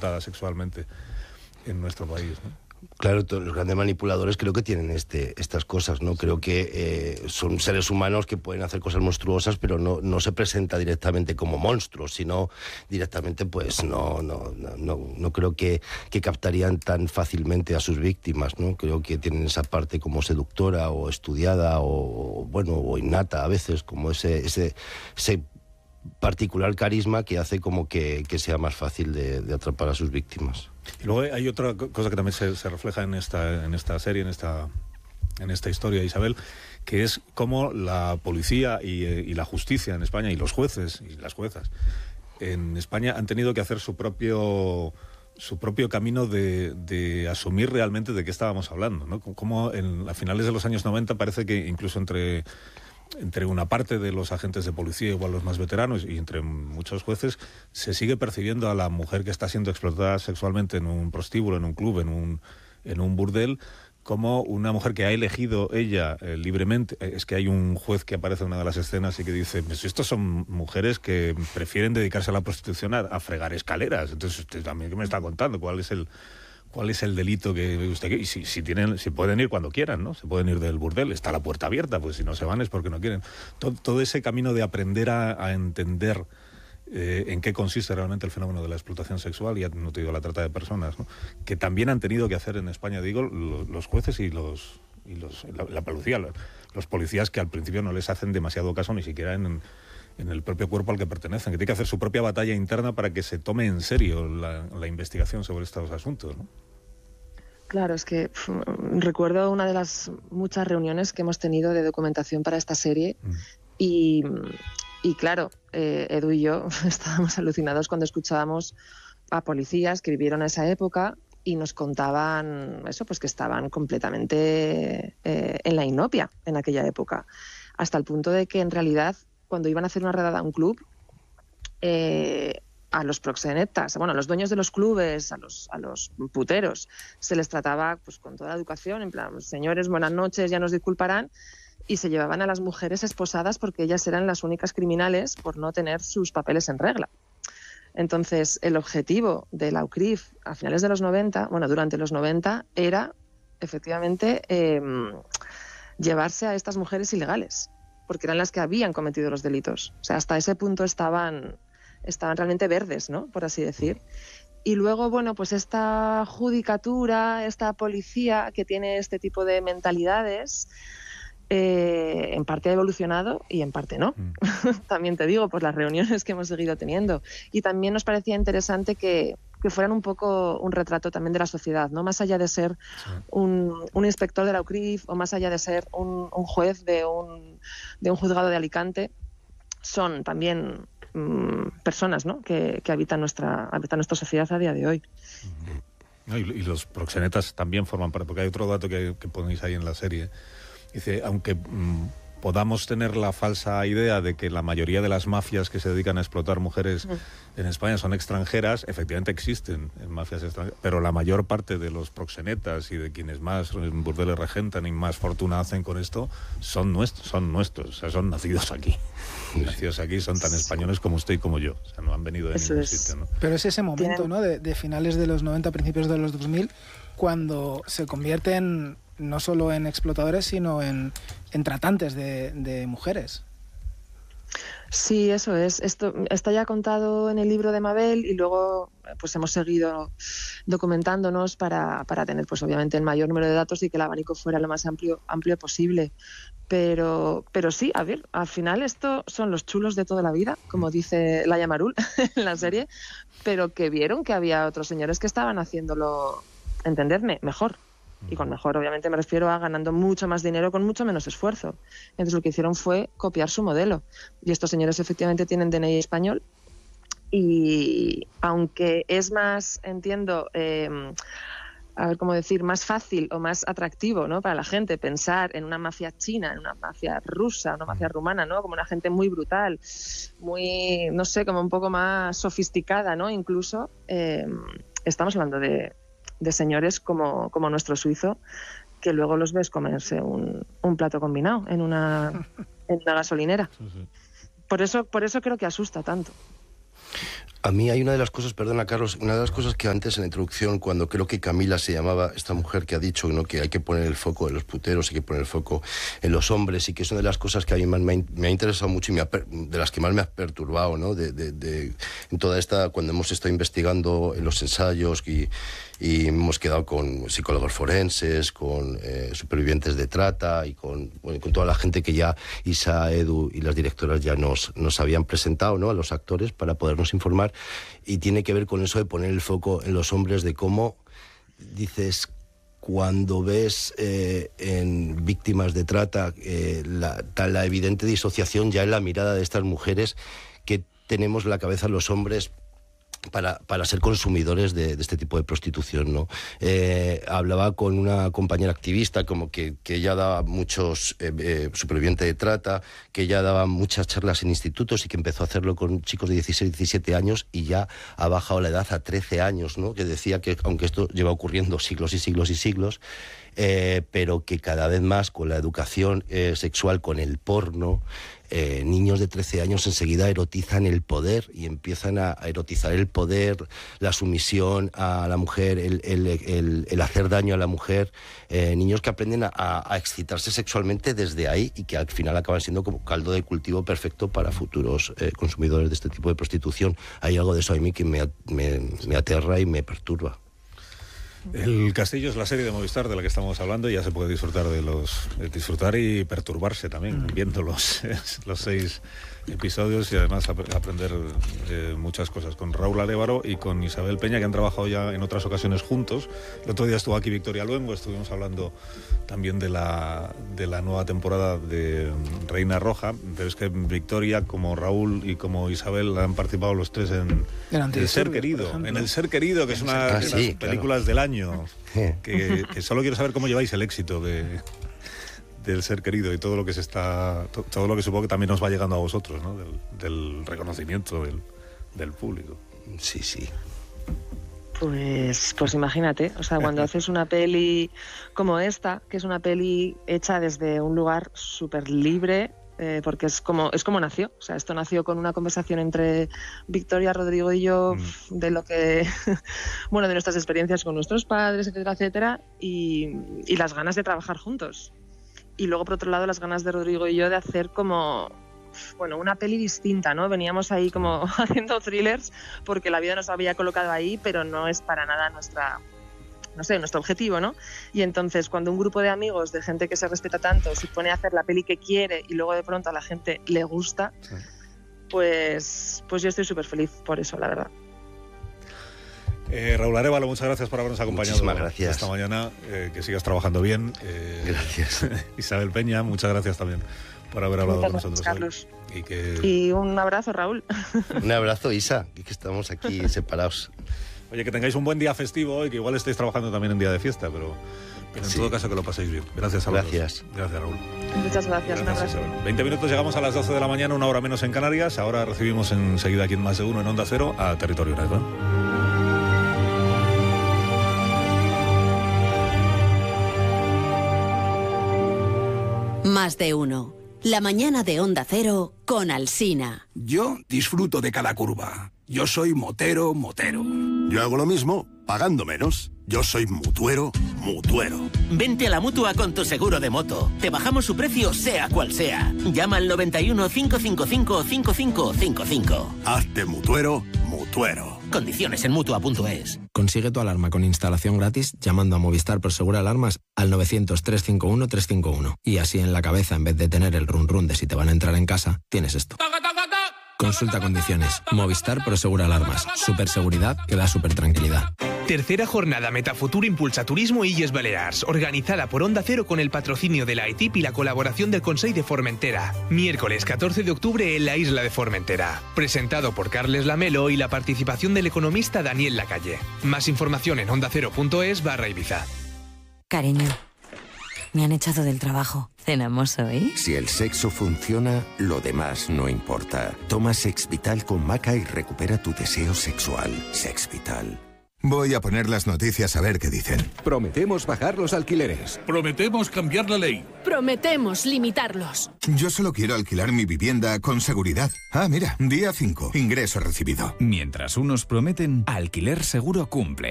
explotadas sexualmente en nuestro país, ¿no? Claro, todos los grandes manipuladores creo que tienen estas cosas, ¿no? Creo que son seres humanos que pueden hacer cosas monstruosas, pero no se presenta directamente como monstruos, sino directamente, pues no creo que captarían tan fácilmente a sus víctimas, ¿no? Creo que tienen esa parte como seductora o estudiada o innata a veces, como ese particular carisma que hace como que sea más fácil de atrapar a sus víctimas. Y luego hay otra cosa que también se refleja en esta serie, en esta historia, Isabel, que es cómo la policía y la justicia en España, y los jueces y las juezas en España han tenido que hacer su propio camino de asumir realmente de qué estábamos hablando, ¿no? Como a finales de los años 90 parece que incluso entre una parte de los agentes de policía, igual los más veteranos, y entre muchos jueces, se sigue percibiendo a la mujer que está siendo explotada sexualmente en un prostíbulo, en un club, en un burdel, como una mujer que ha elegido ella libremente. Es que hay un juez que aparece en una de las escenas y que dice, pues estos son mujeres que prefieren dedicarse a la prostitución a fregar escaleras. Entonces, usted también, ¿qué me está contando? ¿Cuál es el delito que usted quiere? Y si pueden ir cuando quieran, ¿no? Se pueden ir del burdel, está la puerta abierta, pues si no se van es porque no quieren. Todo ese camino de aprender a entender en qué consiste realmente el fenómeno de la explotación sexual, y no te digo la trata de personas, ¿no? Que también han tenido que hacer en España, digo, los jueces y la policía, los policías, que al principio no les hacen demasiado caso ni siquiera en el propio cuerpo al que pertenecen, que tiene que hacer su propia batalla interna para que se tome en serio la investigación sobre estos asuntos, ¿no? Claro, es que recuerdo una de las muchas reuniones que hemos tenido de documentación para esta serie y claro, Edu y yo estábamos alucinados cuando escuchábamos a policías que vivieron esa época y nos contaban eso, pues que estaban completamente en la inopia en aquella época, hasta el punto de que en realidad cuando iban a hacer una redada a un club, a los proxenetas, bueno, a los dueños de los clubes, a los puteros, se les trataba pues con toda la educación, en plan, señores, buenas noches, ya nos disculparán, y se llevaban a las mujeres esposadas porque ellas eran las únicas criminales por no tener sus papeles en regla. Entonces, el objetivo de la UCRIF a finales de los 90, bueno, durante los 90, era efectivamente llevarse a estas mujeres ilegales, porque eran las que habían cometido los delitos. O sea, hasta ese punto estaban realmente verdes, ¿no? Por así decir. Y luego, bueno, pues esta judicatura, esta policía que tiene este tipo de mentalidades, en parte ha evolucionado y en parte no. También te digo, por las reuniones que hemos seguido teniendo. Y también nos parecía interesante que fueran un poco un retrato también de la sociedad, ¿no? Más allá de ser un inspector de la UCRIF o más allá de ser un juez de un juzgado de Alicante, son también personas, ¿no? que habitan nuestra sociedad a día de hoy. Y los proxenetas también forman parte, porque hay otro dato que ponéis ahí en la serie. Dice, aunque podamos tener la falsa idea de que la mayoría de las mafias que se dedican a explotar mujeres en España son extranjeras, efectivamente existen mafias extranjeras, pero la mayor parte de los proxenetas y de quienes más burdeles regentan y más fortuna hacen con esto son nuestros, o sea, son nacidos aquí. Nacidos aquí, son tan españoles como usted y como yo, o sea, no han venido de ningún sitio, ¿no? Pero es ese momento, ¿no? De finales de los 90, principios de los 2000, cuando se convierten no solo en explotadores, sino en tratantes de mujeres. Sí, eso es. Esto está ya contado en el libro de Mabel y luego pues hemos seguido documentándonos para tener pues obviamente el mayor número de datos y que el abanico fuera lo más amplio posible. Pero sí, a ver, al final esto son los chulos de toda la vida, como dice Laia Marul en la serie, pero que vieron que había otros señores que estaban haciéndolo, entenderme, mejor. Y con mejor, obviamente, me refiero a ganando mucho más dinero con mucho menos esfuerzo. Entonces, lo que hicieron fue copiar su modelo. Y estos señores, efectivamente, tienen DNI español. Y aunque es más, entiendo, a ver cómo decir, más fácil o más atractivo, ¿no?, para la gente pensar en una mafia china, en una mafia rusa, una mafia rumana, ¿no?, como una gente muy brutal, muy, no sé, como un poco más sofisticada, ¿no?, incluso, estamos hablando de señores como nuestro suizo, que luego los ves comerse un plato combinado en una gasolinera. Sí. Por eso creo que asusta tanto. A mí hay una de las cosas, perdona Carlos, una de las cosas que antes en la introducción, cuando creo que Camila se llamaba, esta mujer que ha dicho, ¿no?, que hay que poner el foco en los puteros, hay que poner el foco en los hombres, y que es una de las cosas que a mí me ha interesado mucho y de las que más me ha perturbado, ¿no?, en toda esta, cuando hemos estado investigando en los ensayos y hemos quedado con psicólogos forenses, con supervivientes de trata y con toda la gente que ya Isa, Edu y las directoras ya nos habían presentado, ¿no?, a los actores para podernos informar, y tiene que ver con eso de poner el foco en los hombres, de cómo dices, cuando ves en víctimas de trata la evidente disociación ya en la mirada de estas mujeres, que tenemos en la cabeza los hombres para ser consumidores de este tipo de prostitución, ¿no? Hablaba con una compañera activista, como que ella daba muchos supervivientes de trata, que ella daba muchas charlas en institutos y que empezó a hacerlo con chicos de 16, 17 años y ya ha bajado la edad a 13 años, ¿no? Que decía que, aunque esto lleva ocurriendo siglos y siglos y siglos, pero que cada vez más con la educación sexual, con el porno, niños de 13 años enseguida erotizan el poder y empiezan a erotizar el poder, la sumisión a la mujer, el hacer daño a la mujer, niños que aprenden a excitarse sexualmente desde ahí y que al final acaban siendo como caldo de cultivo perfecto para futuros consumidores de este tipo de prostitución. Hay algo de eso a mí que me aterra y me perturba. El Castillo es la serie de Movistar de la que estamos hablando y ya se puede disfrutar y perturbarse también viendo los 6 episodios y además aprender muchas cosas con Raúl Arévaro y con Isabel Peña, que han trabajado ya en otras ocasiones juntos. El otro día estuvo aquí Victoria Luengo, estuvimos hablando también de la nueva temporada de Reina Roja, pero es que Victoria, como Raúl y como Isabel, han participado los 3 en El Ser Querido, que es una de las películas del año, que solo quiero saber cómo lleváis el éxito del Ser Querido y todo lo que todo lo que supongo que también nos va llegando a vosotros, ¿no? Del reconocimiento del público. Sí. Pues imagínate, o sea, cuando haces una peli como esta, que es una peli hecha desde un lugar súper libre, porque es como nació, o sea, esto nació con una conversación entre Victoria, Rodrigo y yo, de lo que, bueno, de nuestras experiencias con nuestros padres, etcétera, etcétera, y las ganas de trabajar juntos. Y luego, por otro lado, las ganas de Rodrigo y yo de hacer como, bueno, una peli distinta, ¿no? Veníamos ahí como haciendo thrillers porque la vida nos había colocado ahí, pero no es para nada nuestro objetivo, ¿no? Y entonces, cuando un grupo de amigos, de gente que se respeta tanto, se pone a hacer la peli que quiere y luego de pronto a la gente le gusta, pues yo estoy súper feliz por eso, la verdad. Raúl Arévalo, muchas gracias por habernos acompañado esta mañana, que sigas trabajando bien. Gracias. Isabel Peña, muchas gracias también por haber hablado con nosotros, Carlos. Hoy. Y un abrazo, Raúl. Un abrazo, Isa, que estamos aquí separados. Oye, que tengáis un buen día festivo y que igual estéis trabajando también en día de fiesta, pero en todo caso que lo paséis bien. Gracias a los dos. Gracias, Raúl. Muchas gracias, un abrazo. 20 minutos, llegamos a las 12 de la mañana, 1 hora menos en Canarias. Ahora recibimos enseguida aquí en Más de Uno en Onda Cero a Territorio Net, ¿no? Más de Uno. La mañana de Onda Cero con Alsina. Yo disfruto de cada curva. Yo soy motero. Yo hago lo mismo, pagando menos. Yo soy mutuero. Vente a la Mutua con tu seguro de moto. Te bajamos su precio sea cual sea. Llama al 91 555 5555. Hazte mutuero. Condiciones en Mutua.es. Consigue tu alarma con instalación gratis llamando a Movistar Prosegur Alarmas al 900-351-351. Y así en la cabeza, en vez de tener el run de si te van a entrar en casa, tienes esto. Consulta condiciones. Movistar Prosegur Alarmas. Superseguridad que da super tranquilidad. Tercera jornada Metafuturo Impulsa Turismo Illes Balears, organizada por Onda Cero con el patrocinio de la ETIP y la colaboración del Consell de Formentera. Miércoles 14 de octubre en la isla de Formentera. Presentado por Carles Lamelo y la participación del economista Daniel Lacalle. Más información en ondacero.es/Ibiza. Cariño, me han echado del trabajo. ¿Cenamos hoy? Si el sexo funciona, lo demás no importa. Toma Sexvital con maca y recupera tu deseo sexual. Sexvital. Voy a poner las noticias a ver qué dicen. Prometemos bajar los alquileres. Prometemos cambiar la ley. Prometemos limitarlos. Yo solo quiero alquilar mi vivienda con seguridad. Ah, mira, día 5, ingreso recibido. Mientras unos prometen, Alquiler Seguro cumple.